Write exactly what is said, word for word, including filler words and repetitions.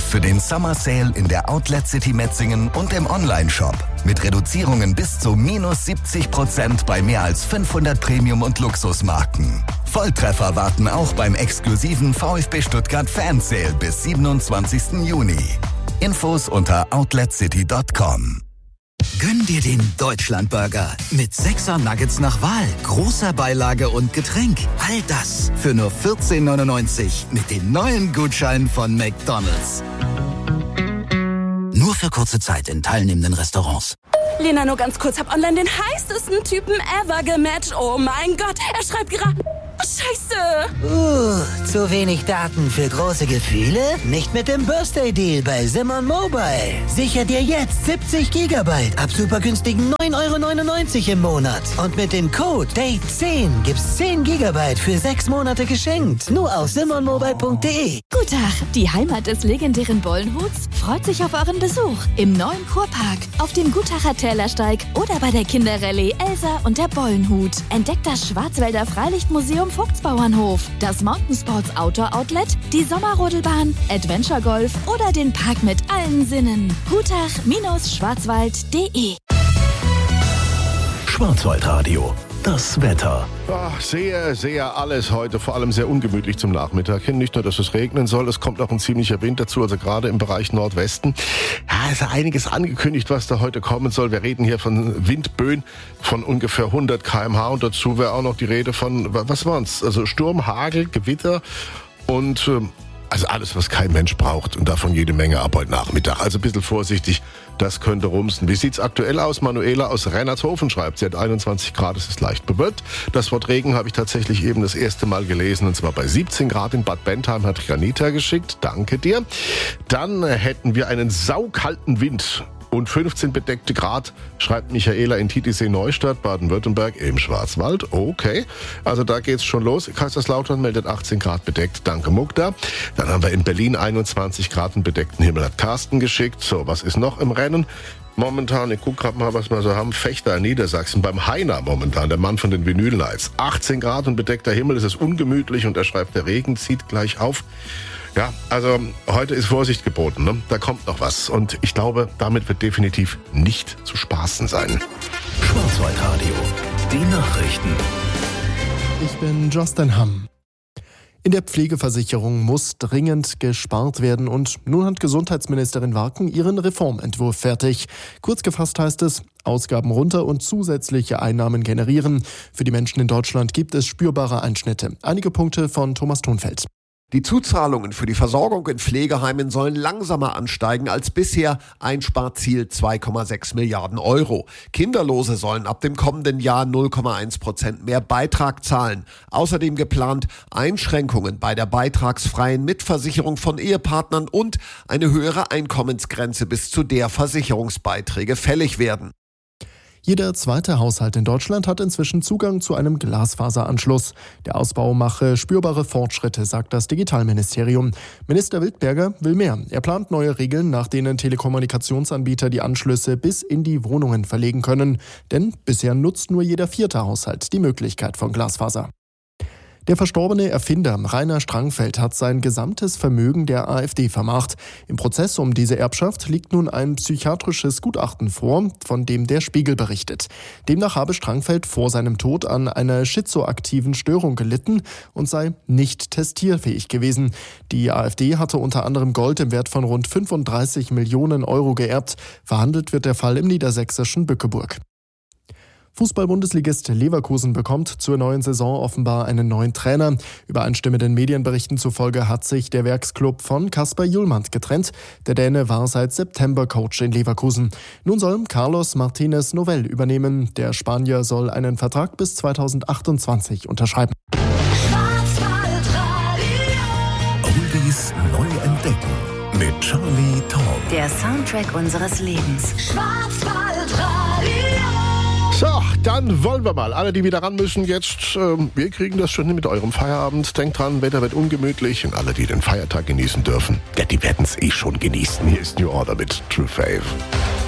für den Summer Sale in der Outlet City Metzingen und im Onlineshop. Mit Reduzierungen bis zu minus siebzig Prozent bei mehr als fünfhundert Premium- und Luxusmarken. Volltreffer warten auch beim exklusiven VfB Stuttgart Fan Sale bis siebenundzwanzigsten Juni. Infos unter outlet city punkt com. Gönn dir den Deutschlandburger mit sechser Nuggets nach Wahl, großer Beilage und Getränk. All das für nur vierzehn neunundneunzig mit den neuen Gutscheinen von McDonald's. Nur für kurze Zeit in teilnehmenden Restaurants. Lena, nur ganz kurz, hab online den heißesten Typen ever gematcht. Oh mein Gott, er schreibt gerade... Scheiße! Uh, zu wenig Daten für große Gefühle? Nicht mit dem Birthday-Deal bei Simon Mobile. Sicher dir jetzt siebzig Gigabyte ab super günstigen neun Euro neunundneunzig im Monat. Und mit dem Code Date zehn gibt's zehn Gigabyte für sechs Monate geschenkt. Nur auf simon mobile punkt de. Guten Tag, die Heimat des legendären Bollenhuts freut sich auf euren Besuch im neuen Kurpark, auf dem Gutacher Tälersteig oder bei der Kinderrallye Elsa und der Bollenhut. Entdeckt das Schwarzwälder Freilichtmuseum Vogtsbauernhof, das Mountain Sports Outdoor Outlet, die Sommerrodelbahn, Adventure Golf oder den Park mit allen Sinnen. Gutach Schwarzwald punkt de. Schwarzwaldradio, das Wetter. Ach, sehr, sehr alles heute, vor allem sehr ungemütlich zum Nachmittag hin. Nicht nur, dass es regnen soll, es kommt auch ein ziemlicher Wind dazu, also gerade im Bereich Nordwesten. Ja, ist ja einiges angekündigt, was da heute kommen soll. Wir reden hier von Windböen von ungefähr hundert Kilometer pro Stunde und dazu wäre auch noch die Rede von, was waren's? Also Sturm, Hagel, Gewitter und... Ähm, Also alles, was kein Mensch braucht und davon jede Menge ab heute Nachmittag. Also ein bisschen vorsichtig, das könnte rumsen. Wie sieht's aktuell aus? Manuela aus Rennertshofen schreibt, sie hat einundzwanzig Grad, es ist leicht bewölkt. Das Wort Regen habe ich tatsächlich eben das erste Mal gelesen, und zwar bei siebzehn Grad in Bad Bentheim, hat Janita geschickt. Danke dir. Dann hätten wir einen saukalten Wind. Und fünfzehn bedeckte Grad, schreibt Michaela in Titisee-Neustadt, Baden-Württemberg im Schwarzwald. Okay, also da geht's schon los. Kaiserslautern meldet achtzehn Grad bedeckt, danke Mugda. Dann haben wir in Berlin einundzwanzig Grad und bedeckten Himmel, hat Carsten geschickt. So, was ist noch im Rennen? Momentan, ich guck grad mal, was wir so haben. Fechter in Niedersachsen, beim Heiner momentan, der Mann von den Vinyllights. achtzehn Grad und bedeckter Himmel, es ist ungemütlich und er schreibt, der Regen zieht gleich auf. Ja, also heute ist Vorsicht geboten, ne? Da kommt noch was und ich glaube, damit wird definitiv nicht zu spaßen sein. Schwarzwaldradio, die Nachrichten. Ich bin Justin Hamm. In der Pflegeversicherung muss dringend gespart werden und nun hat Gesundheitsministerin Warken ihren Reformentwurf fertig. Kurz gefasst heißt es, Ausgaben runter und zusätzliche Einnahmen generieren. Für die Menschen in Deutschland gibt es spürbare Einschnitte. Einige Punkte von Thomas Thunfeld. Die Zuzahlungen für die Versorgung in Pflegeheimen sollen langsamer ansteigen als bisher. Einsparziel zwei Komma sechs Milliarden Euro. Kinderlose sollen ab dem kommenden Jahr null Komma eins Prozent mehr Beitrag zahlen. Außerdem geplant Einschränkungen bei der beitragsfreien Mitversicherung von Ehepartnern und eine höhere Einkommensgrenze, bis zu der Versicherungsbeiträge fällig werden. Jeder zweite Haushalt in Deutschland hat inzwischen Zugang zu einem Glasfaseranschluss. Der Ausbau mache spürbare Fortschritte, sagt das Digitalministerium. Minister Wildberger will mehr. Er plant neue Regeln, nach denen Telekommunikationsanbieter die Anschlüsse bis in die Wohnungen verlegen können. Denn bisher nutzt nur jeder vierte Haushalt die Möglichkeit von Glasfaser. Der verstorbene Erfinder Rainer Strangfeld hat sein gesamtes Vermögen der AfD vermacht. Im Prozess um diese Erbschaft liegt nun ein psychiatrisches Gutachten vor, von dem der Spiegel berichtet. Demnach habe Strangfeld vor seinem Tod an einer schizoaktiven Störung gelitten und sei nicht testierfähig gewesen. Die AfD hatte unter anderem Gold im Wert von rund fünfunddreißig Millionen Euro geerbt. Verhandelt wird der Fall im niedersächsischen Bückeburg. Fußball-Bundesligist Leverkusen bekommt zur neuen Saison offenbar einen neuen Trainer. Übereinstimmenden Medienberichten zufolge hat sich der Werksclub von Kasper Hjulmand getrennt. Der Däne war seit September Coach in Leverkusen. Nun soll Carlos Martinez Novell übernehmen. Der Spanier soll einen Vertrag bis zweitausendachtundzwanzig unterschreiben. Oldies neu entdecken mit Charlie Tom. Der Soundtrack unseres Lebens. Schwarzwaldradio. So, dann wollen wir mal. Alle, die wieder ran müssen jetzt, äh, wir kriegen das schon hin mit eurem Feierabend. Denkt dran, Wetter wird ungemütlich und alle, die den Feiertag genießen dürfen, ja, die werden es eh schon genießen. Hier ist New Order mit True Fave.